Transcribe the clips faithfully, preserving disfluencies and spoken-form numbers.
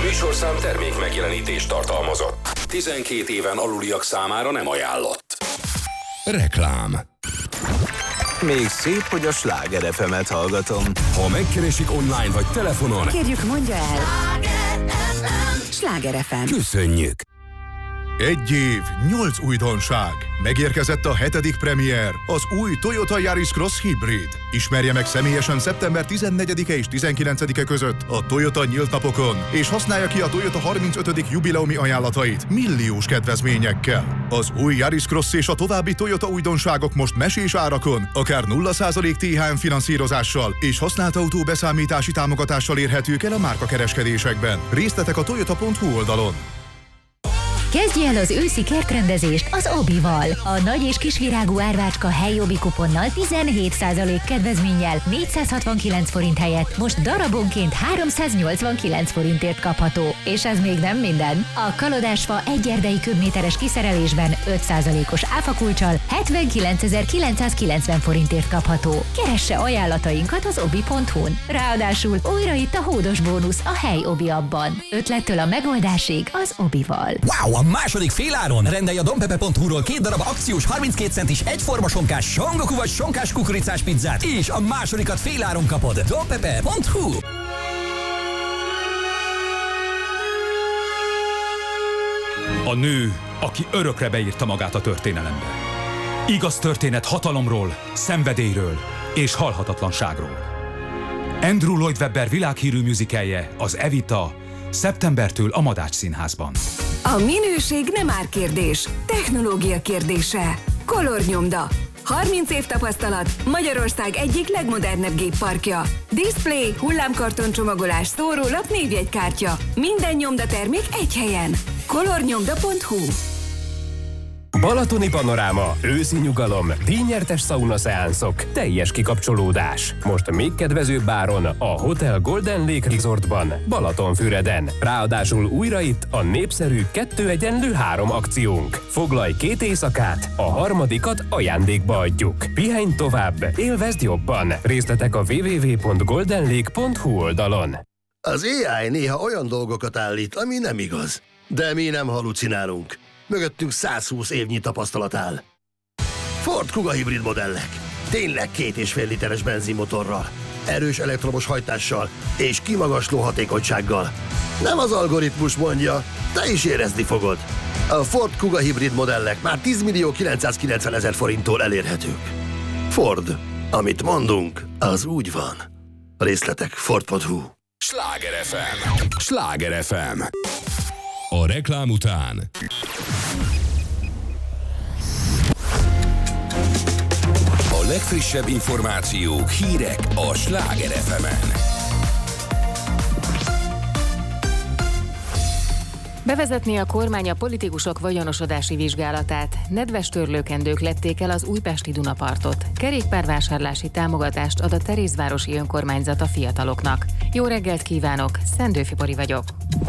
műsorszám termék megjelenítést tartalmazott. tizenkét éven aluliak számára nem ajánlott. Reklám. Még szép, hogy a Sláger ef emet hallgatom. Ha megkeresik online vagy telefonon, kérjük, mondja el. Sláger ef em. Köszönjük. Egy év, nyolc újdonság. Megérkezett a hetedik premier, az új Toyota Yaris Cross Hybrid. Ismerje meg személyesen szeptember tizennegyedike és tizenkilencedike között a Toyota nyílt napokon, és használja ki a Toyota harmincötödik jubileumi ajánlatait milliós kedvezményekkel. Az új Yaris Cross és a további Toyota újdonságok most mesés árakon, akár nulla százalék té há em finanszírozással és használt autó beszámítási támogatással érhetők el a márkakereskedésekben. Részletek a toyota pont hu oldalon. Kezdje el az őszi kertrendezést az Obival. A nagy és kisvirágú árvácska helyi Obi kuponnal tizenhét százalék kedvezménnyel négyszázhatvankilenc forint helyett most darabonként háromszáznyolcvankilenc forintért kapható. És ez még nem minden. A kalodásfa egy erdei köbméteres kiszerelésben öt százalékos áfakulccsal hetvenkilencezer-kilencszázkilencven forintért kapható. Keresse ajánlatainkat az obi pont hu-n. Ráadásul újra itt a hódos bónusz a hely Obi abban. Ötlettől a megoldásig az Obival. Wow! A második féláron rendelj a dompepe pont hu-ról két darab akciós harminckét centis egyforma sonkás songoku vagy sonkás kukoricás pizzát, és a másodikat féláron kapod. dompepe pont hu. A nő, aki örökre beírta magát a történelembe. Igaz történet hatalomról, szenvedélyről és halhatatlanságról. Andrew Lloyd Webber világhírű musicalje, az Evita, szeptembertől a Madács Színházban. A minőség nem árkérdés, technológia kérdése. Kolornyomda. harminc év tapasztalat, Magyarország egyik legmodernebb gépparkja. Display, hullámkarton csomagolás, szórólap, névjegykártya. Minden nyomdatermék egy helyen. kolornyomda pont hu. Balatoni panoráma, őszi nyugalom, díjnyertes szaunaszeánszok, teljes kikapcsolódás. Most még kedvezőbb áron a Hotel Golden Lake Resortban, Balatonfüreden. Ráadásul újra itt a népszerű kettő egyenlő három akciónk. Foglalj két éjszakát, a harmadikat ajándékba adjuk. Pihenj tovább, élvezd jobban. Részletek a double-u double-u double-u pont golden lake pont hu oldalon. Az á i néha olyan dolgokat állít, ami nem igaz. De mi nem halucinálunk. Mögöttünk százhúsz évnyi tapasztalat áll. Ford Kuga hibrid modellek. Tényleg két és fél literes benzinmotorral, erős elektromos hajtással és kimagasló hatékonysággal. Nem az algoritmus mondja, te is érezni fogod. A Ford Kuga hibrid modellek már tíz millió kilencszázkilencven ezer forinttól elérhetők. Ford. Amit mondunk, az úgy van. Részletek Ford pont hu. Sláger ef em. Sláger ef em. A reklám után a legfrissebb információk, hírek a Sláger ef emen. Bevezetné a kormány a politikusok vagyonosodási vizsgálatát. Nedves törlőkendők lették el az újpesti Dunapartot. Kerékpárvásárlási támogatást ad a Terézvárosi Önkormányzat a fiataloknak. Jó reggelt kívánok, Szendőfi Bori vagyok.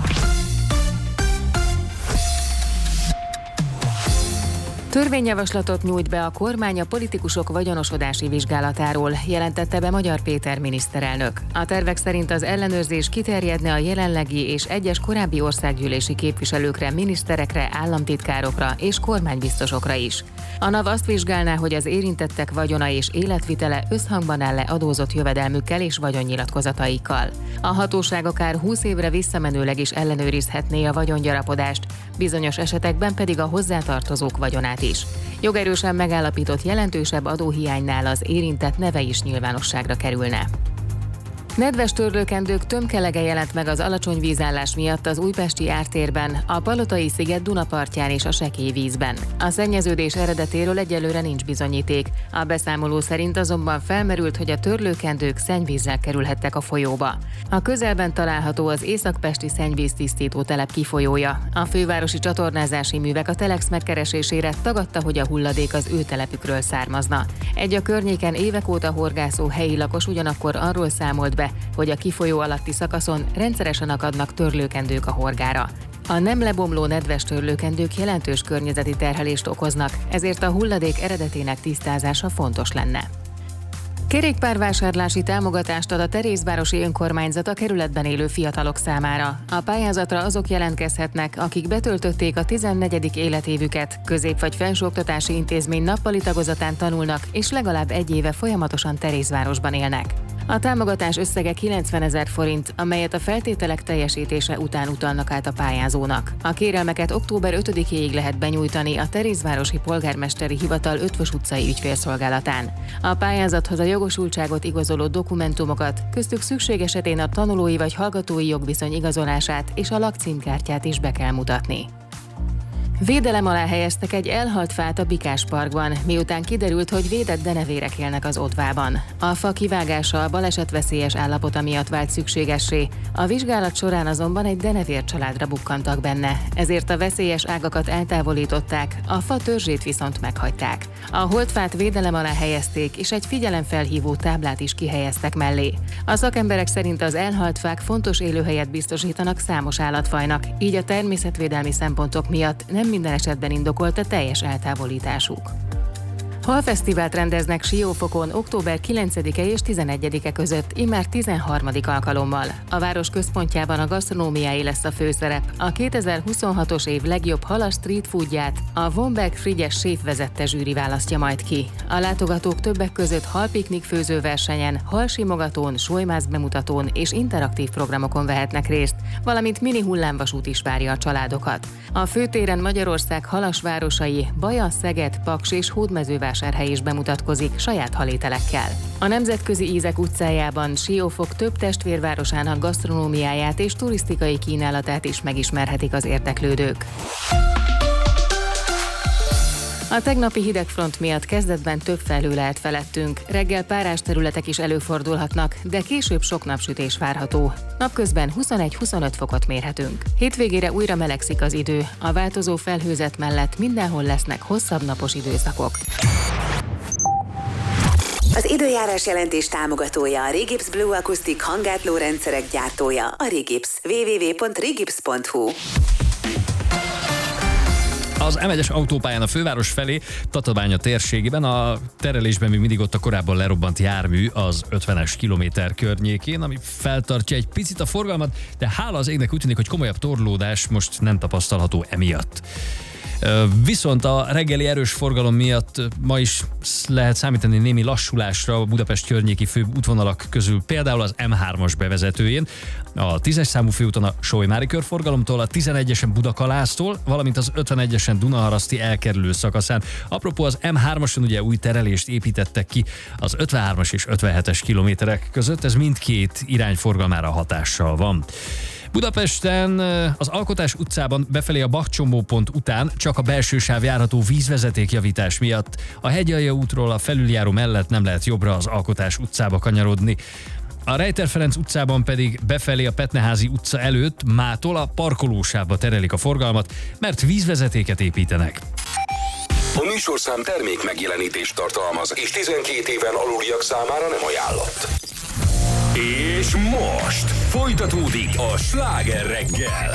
Törvényjavaslatot nyújt be a kormány a politikusok vagyonosodási vizsgálatáról, jelentette be Magyar Péter miniszterelnök. A tervek szerint az ellenőrzés kiterjedne a jelenlegi és egyes korábbi országgyűlési képviselőkre, miniszterekre, államtitkárokra és kormánybiztosokra is. A NAV azt vizsgálná, hogy az érintettek vagyona és életvitele összhangban áll-e adózott jövedelmükkel és vagyonnyilatkozataikkal. A hatóság akár húsz évre visszamenőleg is ellenőrizhetné a vagyongyarapodást, bizonyos esetekben pedig a hozzátartozók vagyonát is. Jogerősen megállapított jelentősebb adóhiánynál az érintett neve is nyilvánosságra kerülne. Nedves törlőkendők tömkelege jelent meg az alacsony vízállás miatt az újpesti ártérben, a Palotai-sziget Dunapartján és a Sekély vízben. A szennyeződés eredetéről egyelőre nincs bizonyíték. A beszámoló szerint azonban felmerült, hogy a törlőkendők szennyvízzel kerülhettek a folyóba. A közelben található az északpesti szennyvíztisztító telep kifolyója. A fővárosi csatornázási művek a Telex megkeresésére tagadta, hogy a hulladék az ő telepükről származna. Egy a környéken évek óta horgászó helyi lakos ugyanakkor arról számolt be, hogy a kifolyó alatti szakaszon rendszeresen akadnak törlőkendők a horgára. A nem lebomló nedves törlőkendők jelentős környezeti terhelést okoznak, ezért a hulladék eredetének tisztázása fontos lenne. Kerékpárvásárlási támogatást ad a Terézvárosi Önkormányzat a kerületben élő fiatalok számára. A pályázatra azok jelentkezhetnek, akik betöltötték a tizennegyedik életévüket, közép- vagy felsőoktatási intézmény nappali tagozatán tanulnak, és legalább egy éve folyamatosan Terézvárosban élnek. A támogatás összege kilencvenezer forint, amelyet a feltételek teljesítése után utalnak át a pályázónak. A kérelmeket október ötödikéig lehet benyújtani a Terézvárosi Polgármesteri Hivatal Ötvös utcai ügyfélszolgálatán. A pályázathoz a jogosultságot igazoló dokumentumokat, köztük szükség esetén a tanulói vagy hallgatói jogviszony igazolását és a lakcímkártyát is be kell mutatni. Védelem alá helyeztek egy elhalt fát a Bikás Parkban, miután kiderült, hogy védett denevérek élnek az odvában. A fa kivágása a balesetveszélyes állapota miatt vált szükségessé, a vizsgálat során azonban egy denevér családra bukkantak benne, ezért a veszélyes ágakat eltávolították, a fa törzsét viszont meghagyták. A holtfát védelem alá helyezték, és egy figyelemfelhívó táblát is kihelyeztek mellé. A szakemberek szerint az elhalt fák fontos élőhelyet biztosítanak számos állatfajnak, így a természetvédelmi szempontok miatt nem minden esetben indokolt a teljes eltávolításuk. Halfesztivált rendeznek Siófokon október kilencedike és tizenegyedike között, immár tizenharmadik alkalommal. A város központjában a gasztronómiái lesz a főszerep. A kétezer-huszonhatos év legjobb halas street foodját a Vonberg Frigyes séf vezette zsűri választja majd ki. A látogatók többek között halpiknik főzőversenyen, halsimogatón, sólymász bemutatón és interaktív programokon vehetnek részt, valamint mini hullámvasút is várja a családokat. A főtéren Magyarország halas városai, Baja, Szeged, Paks és Hódmezővásárhely is bemutatkozik saját halételekkel. A Nemzetközi Ízek utcájában Siófok több testvérvárosának gasztronómiáját és turisztikai kínálatát is megismerhetik az érdeklődők. A tegnapi hidegfront miatt kezdetben több felhő lehet felettünk. Reggel párás területek is előfordulhatnak, de később sok napsütés várható. Napközben huszonegy-huszonöt fokot mérhetünk. Hétvégére újra melegszik az idő. A változó felhőzet mellett mindenhol lesznek hosszabb napos időszakok. Az időjárás jelentés támogatója a Regips Blue Acoustic hangátló rendszerek gyártója, a Regips. double-u double-u double-u pont regips pont hu. Az em egyes autópályán a főváros felé, Tatabánya térségében a terelésben még mindig ott a korábban lerobbant jármű az ötvenes kilométer környékén, ami feltartja egy picit a forgalmat, de hála az égnek úgy tűnik, hogy komolyabb torlódás most nem tapasztalható emiatt. Viszont a reggeli erős forgalom miatt ma is lehet számítani némi lassulásra a Budapest környéki fő útvonalak közül, például az em hármas bevezetőjén, a tízes számú főúton a Solymári körforgalomtól, a tizenegyesen Budakalásztól, valamint az ötvenegyesen Dunaharaszti elkerülő szakaszán. Apropó, az em hármason ugye új terelést építettek ki az ötvenhármas és ötvenhetes kilométerek között, ez mindkét irány forgalmára hatással van. Budapesten az Alkotás utcában befelé a Bach-Csombópont után csak a belső sáv járható vízvezetékjavítás miatt. A Hegyalja útról a felüljáró mellett nem lehet jobbra az Alkotás utcába kanyarodni. A Rejter Ferenc utcában pedig befelé a Petneházi utca előtt mától a parkolósávba terelik a forgalmat, mert vízvezetéket építenek. A műsorszám termék megjelenítést tartalmaz, és tizenkét éven aluliak számára nem ajánlott. És most folytatódik a Sláger reggel.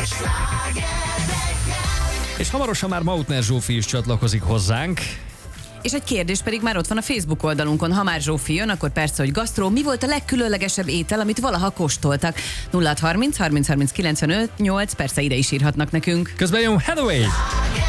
És hamarosan már Mautner Zsófi is csatlakozik hozzánk. És egy kérdés pedig már ott van a Facebook oldalunkon. Ha már Zsófi jön, akkor persze, hogy gasztró. Mi volt a legkülönlegesebb étel, amit valaha kóstoltak? nulla hat harminc harminc harminc kilencvenöt nyolc, persze ide is írhatnak nekünk. Közben jön Hathaway.